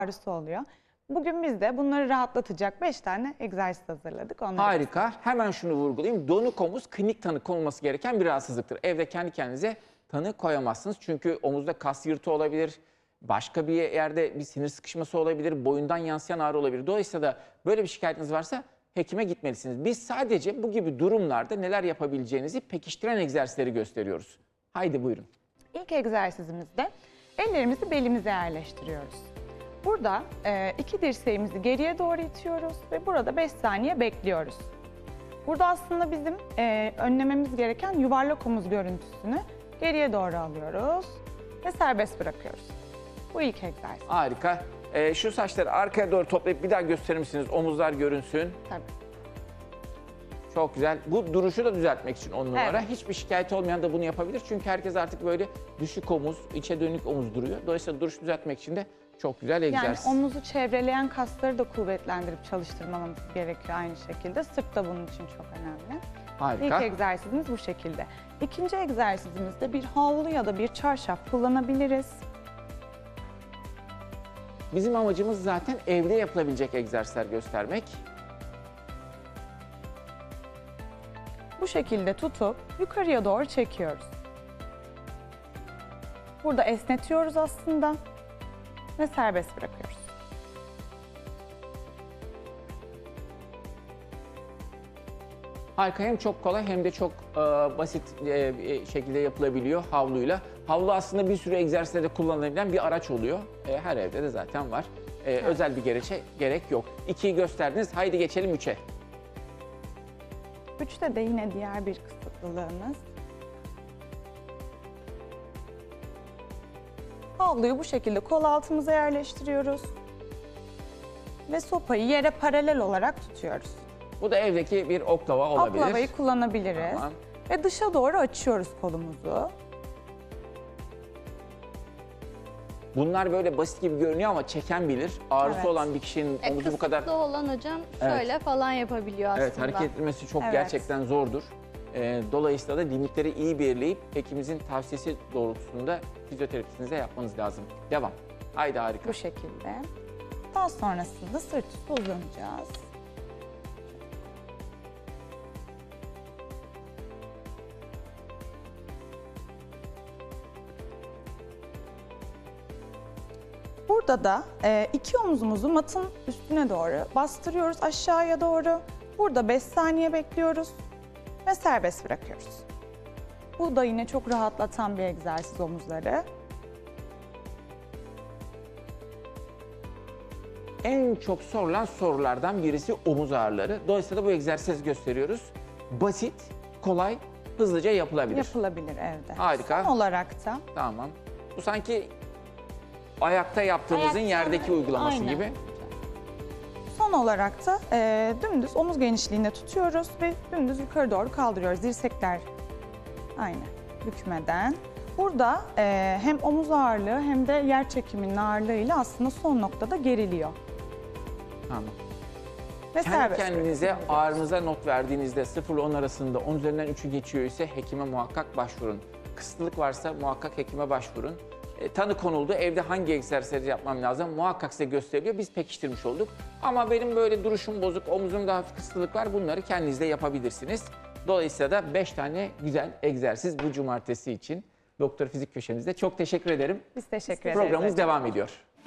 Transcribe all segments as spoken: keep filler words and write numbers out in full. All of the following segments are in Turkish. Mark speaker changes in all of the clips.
Speaker 1: ağrısı oluyor. Bugün biz de bunları rahatlatacak beş tane egzersiz hazırladık. Onları
Speaker 2: Harika. Hemen şunu vurgulayayım. Donuk omuz klinik tanı konulması gereken bir rahatsızlıktır. Evde kendi kendinize tanı koyamazsınız. Çünkü omuzda kas yırtı olabilir, başka bir yerde bir sinir sıkışması olabilir, boyundan yansıyan ağrı olabilir. Dolayısıyla da böyle bir şikayetiniz varsa hekime gitmelisiniz. Biz sadece bu gibi durumlarda neler yapabileceğinizi pekiştiren egzersizleri gösteriyoruz. Haydi buyurun.
Speaker 1: İlk egzersizimizde ellerimizi belimize yerleştiriyoruz. Burada e, iki dirseğimizi geriye doğru itiyoruz ve burada beş saniye bekliyoruz. Burada aslında bizim e, önlememiz gereken yuvarlak omuz görüntüsünü geriye doğru alıyoruz ve serbest bırakıyoruz. Bu ilk egzersiz.
Speaker 2: Harika. Ee, şu saçları arkaya doğru toplayıp bir daha gösterir misiniz? Omuzlar görünsün.
Speaker 1: Tabii.
Speaker 2: Çok güzel. Bu duruşu da düzeltmek için on numara.
Speaker 1: Evet.
Speaker 2: Hiçbir şikayet olmayan da bunu yapabilir. Çünkü herkes artık böyle düşük omuz, içe dönük omuz duruyor. Dolayısıyla duruş düzeltmek için de çok güzel egzersiz.
Speaker 1: Yani omuzu çevreleyen kasları da kuvvetlendirip çalıştırmamız gerekiyor aynı şekilde. Sırt da bunun için çok önemli.
Speaker 2: Harika.
Speaker 1: İlk egzersizimiz bu şekilde. İkinci egzersizimizde bir havlu ya da bir çarşaf kullanabiliriz.
Speaker 2: Bizim amacımız zaten evde yapılabilecek egzersizler göstermek.
Speaker 1: Bu şekilde tutup yukarıya doğru çekiyoruz. Burada esnetiyoruz aslında ve serbest bırakıyoruz.
Speaker 2: Harika, hem çok kolay hem de çok e, basit e, şekilde yapılabiliyor havluyla. Havlu aslında bir sürü egzersizlerde kullanılabilen bir araç oluyor. E, her evde de zaten var. E, evet. Özel bir gereçe gerek yok. ikiyi gösterdiniz. Haydi geçelim üçe.
Speaker 1: Üçte de yine diğer bir kısıtlılığımız. Havluyu bu şekilde kol altımıza yerleştiriyoruz. Ve sopayı yere paralel olarak tutuyoruz.
Speaker 2: Bu da evdeki bir oklava olabilir.
Speaker 1: Oklavayı kullanabiliriz.
Speaker 2: Tamam.
Speaker 1: Ve dışa doğru açıyoruz kolumuzu.
Speaker 2: Bunlar böyle basit gibi görünüyor ama çeken bilir. Ağrısı
Speaker 1: Evet.
Speaker 2: olan bir kişinin
Speaker 3: E,
Speaker 2: omuzu bu kadar...
Speaker 3: Kısıtlı olan hocam şöyle
Speaker 2: Evet.
Speaker 3: falan yapabiliyor aslında.
Speaker 2: Evet, hareket etmesi çok
Speaker 1: Evet.
Speaker 2: gerçekten zordur. Ee, dolayısıyla da limitleri iyi belirleyip hekimimizin tavsiyesi doğrultusunda fizyoterapistinize yapmanız lazım. Devam. Haydi harika.
Speaker 1: Bu şekilde. Daha sonrasında sırt üstü uzanacağız. Burada da e, iki omuzumuzu matın üstüne doğru bastırıyoruz aşağıya doğru. Burada beş saniye bekliyoruz ve serbest bırakıyoruz. Bu da yine çok rahatlatan bir egzersiz omuzları.
Speaker 2: En çok sorulan sorulardan birisi omuz ağrıları. Dolayısıyla bu egzersiz gösteriyoruz. Basit, kolay, hızlıca yapılabilir.
Speaker 1: Yapılabilir evde.
Speaker 2: Harika.
Speaker 1: Son olarak da
Speaker 2: Tamam. Bu sanki ayakta yaptığımızın
Speaker 3: Ayakta-
Speaker 2: yerdeki uygulaması
Speaker 3: Aynen.
Speaker 2: gibi.
Speaker 1: Son olarak da e, dümdüz omuz genişliğinde tutuyoruz ve dümdüz yukarı doğru kaldırıyoruz. Dirsekler aynı bükmeden. Burada e, hem omuz ağırlığı hem de yer çekiminin ağırlığıyla aslında son noktada geriliyor.
Speaker 2: Tamam.
Speaker 1: Ve
Speaker 2: Kendi
Speaker 1: serbest
Speaker 2: kendinize
Speaker 1: bırakıyoruz.
Speaker 2: ağrınıza not verdiğinizde sıfır ile on arasında on üzerinden üçü geçiyor ise hekime muhakkak başvurun. Kısıtlık varsa muhakkak hekime başvurun. E, tanı konuldu, evde hangi egzersizleri yapmam lazım muhakkak size gösteriliyor. Biz pekiştirmiş olduk. Ama benim böyle duruşum bozuk, omuzumda hafif kısıtlık var, bunları kendiniz de yapabilirsiniz. Dolayısıyla da beş tane güzel egzersiz bu cumartesi için Doktor Fizik Köşemizde. Çok teşekkür ederim.
Speaker 1: Biz teşekkür ederiz.
Speaker 2: Programımız
Speaker 1: hocam.
Speaker 2: devam ediyor.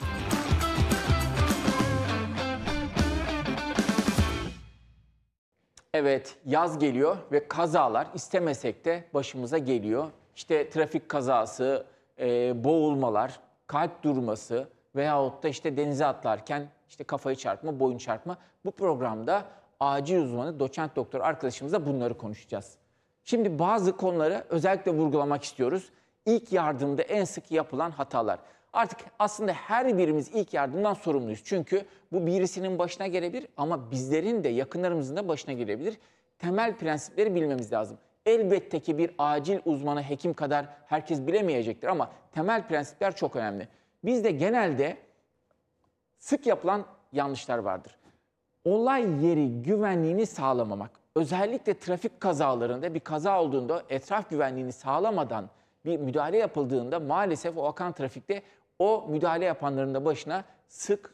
Speaker 2: Evet, yaz geliyor ve kazalar istemesek de başımıza geliyor. İşte trafik kazası, e, boğulmalar, kalp durması veyahut da işte denize atlarken işte kafayı çarpma, boyun çarpma. Bu programda acil uzmanı doçent doktor arkadaşımızla bunları konuşacağız. Şimdi bazı konuları özellikle vurgulamak istiyoruz. İlk yardımda en sık yapılan hatalar. Artık aslında her birimiz ilk yardımdan sorumluyuz. Çünkü bu birisinin başına gelebilir ama bizlerin de yakınlarımızın da başına gelebilir. Temel prensipleri bilmemiz lazım. Elbette ki bir acil uzmanı, hekim kadar herkes bilemeyecektir ama temel prensipler çok önemli. Bizde genelde sık yapılan yanlışlar vardır. Olay yeri güvenliğini sağlamamak. Özellikle trafik kazalarında bir kaza olduğunda etraf güvenliğini sağlamadan bir müdahale yapıldığında maalesef o akan trafikte o müdahale yapanların da başına sık